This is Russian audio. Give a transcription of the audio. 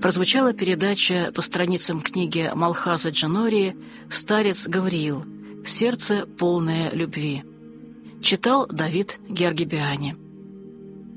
прозвучала передача по страницам книги Малхаза Джанории «Старец Гавриил. Сердце, полное любви». Читал Давид Георгибиани.